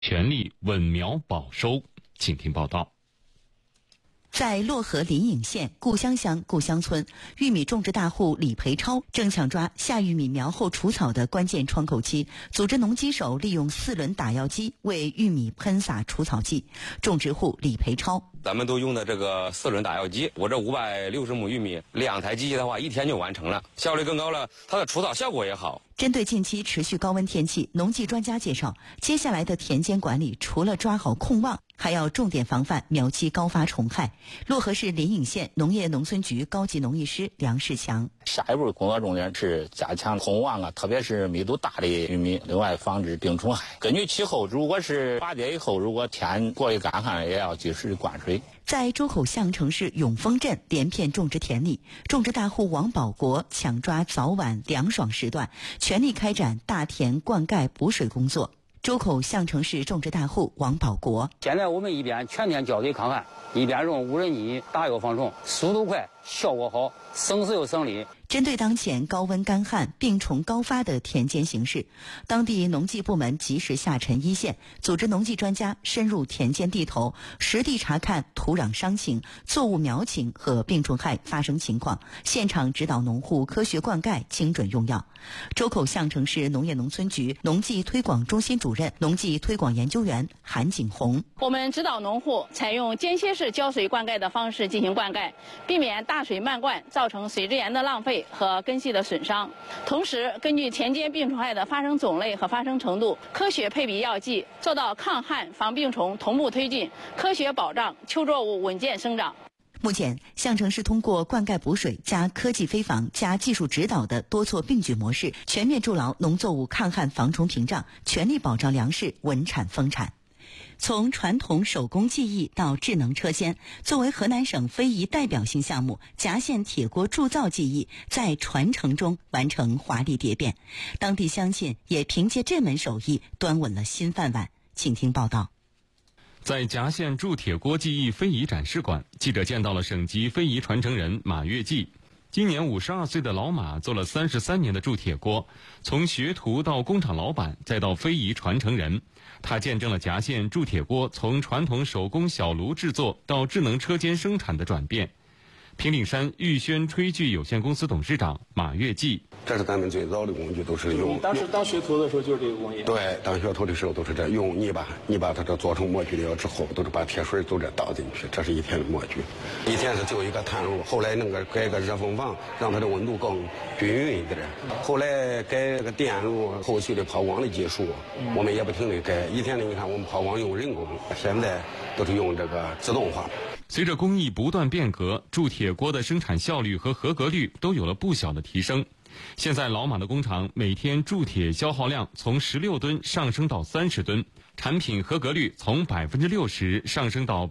全力稳苗保收。请听报道。 在漯河临颍县故乡乡故乡村，玉米种植大户李培超正抢抓下玉米苗后除草的关键窗口期，组织农机手利用4轮打药机为玉米喷洒除草剂。种植户李培超： 咱们都用的这个4轮打药机，我这560亩玉米2台机器的话，1天就完成了，效率更高了，它的除草效果也好。 针对近期持续高温天气，农技专家介绍，接下来的田间管理除了抓好控旺，还要重点防范苗期高发虫害。漯河市临颍县农业农村局高级农艺师梁世强： 下一步工作重点是加强控旺特别是密度大的玉米，另外防治病虫害。根据气候，如果是8点以后，如果天过于干旱，也要及时灌水。 在周口巷城市永丰镇连片种植田里，种植大户王保国抢抓早晚凉爽时段，全力开展大田灌溉补水工作。周口巷城市种植大户王保国： 现在我们一边全天浇水抗旱，一边用无人机打药防虫，速度快，效果好，省时又省力。 针对当前高温干旱、病虫高发的田间形势，当地农技部门及时下沉一线，组织农技专家深入田间地头，实地查看土壤伤情、作物苗情和病虫害发生情况，现场指导农户科学灌溉、精准用药。周口巷城市农业农村局农技推广中心主任、农技推广研究员韩景红： 我们指导农户采用间歇式浇水灌溉的方式进行灌溉，避免大水漫灌造成水质源的浪费和根系的损伤。同时，根据田间病虫害的发生种类和发生程度，科学配比药剂，做到抗旱防病虫同步推进，科学保障秋作物稳健生长。 目前，项城市通过灌溉补水加科技飞防加技术指导的多措并举模式，全面筑牢农作物抗旱防虫屏障，全力保障粮食稳产丰产。从传统手工技艺到智能车间，作为河南省非遗代表性项目，夹县铁锅铸造技艺在传承中完成华丽蝶变，当地乡亲也凭借这门手艺端稳了新饭碗。请听报道。 在夹县铸铁锅技艺非遗展示馆，记者见到了省级非遗传承人马月季。今年52岁的老马做了33年的铸铁锅，从学徒到工厂老板，再到非遗传承人，他见证了夹县铸铁锅从传统手工小炉制作到智能车间生产的转变。平顶山玉轩炊具有限公司董事长马月季： 这是咱们最早的工具，都是用。 当时当学徒的时候就是这个工艺。 对，当学徒的时候都是这用泥巴它这做成模具了之后，都是把铁水都这倒进去，这是一天的模具。一天是就一个炭炉，后来那个改个热风房，让它的温度更均匀一点。后来改个电炉，后续的抛光的技术，我们也不停的改。以前的你看我们抛光用人工，现在都是用这个自动化。 随着工艺不断变革，铸铁锅的生产效率和合格率都有了不小的提升。现在老马的工厂每天铸铁消耗量从16吨上升到30吨，产品合格率从60%上升到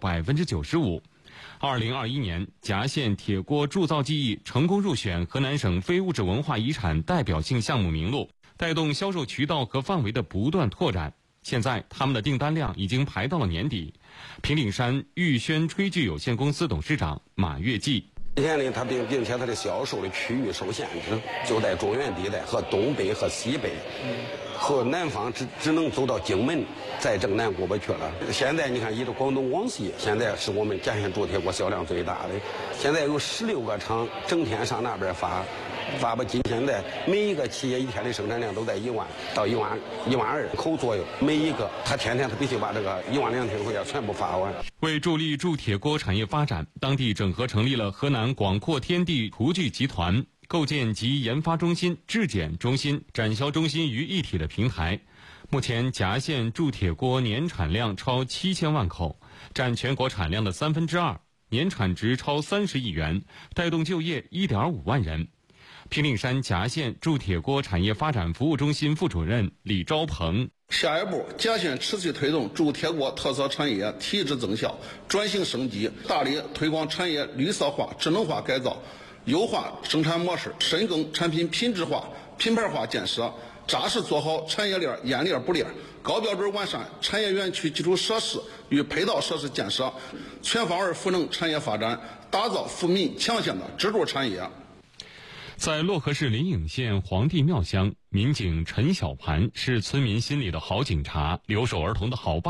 95%。2021年，夹县铁锅铸造技艺成功入选河南省非物质文化遗产代表性项目名录，带动销售渠道和范围的不断拓展。现在他们的订单量已经排到了年底。平顶山玉轩炊具有限公司董事长马月季： 以前呢，它并且它的销售的区域受限制，就在中原地带和东北和西北，和南方只能走到荆门，再正南过不去了。现在你看，一直广东广西，现在是我们夹县铸铁锅销量最大的。现在有16个厂整天上那边发不进，现在每一个企业一天的生产量都在1万到1万2口左右，每一个他天天他必须把这个12000块钱全部发完。 为助力铸铁锅产业发展，当地整合成立了河南广阔天地厨具集团，构建集研发中心、制检中心、展销中心于一体的平台。目前夹县铸铁锅年产量超7000万口，占全国产量的2/3，年产值超30亿元，带动就业1.5万人。平顶山夹县铸铁锅产业发展服务中心副主任李昭鹏： 下一步，夹县持续推动铸铁锅特色产业提质增效、转型升级，大力推广产业绿色化、智能化改造，优化生产模式，深耕产品品质化、品牌化建设，扎实做好产业链验链补链，高标准完善产业园区基础设施与配套设施建设，全方位赋能产业发展，打造富民强县的支柱产业。 在漯河市临颍县黄帝庙乡，民警陈小盘是村民心里的好警察，留守儿童的好爸爸。